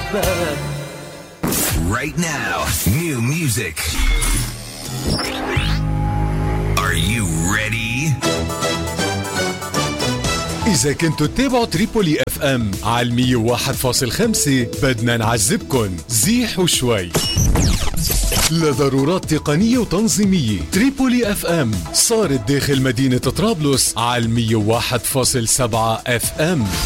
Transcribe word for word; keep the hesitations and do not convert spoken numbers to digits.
الباب. Right now, new music. Are you ready? إذا كنتوا تتابعوا تريبولي اف ام على مية وواحد فاصل خمسة بدنا نعذبكن زيحوا شوي. لضرورات تقنية وتنظيمية تريبولي اف ام صارت داخل مدينة طرابلس على مية وواحد فاصل سبعة اف ام.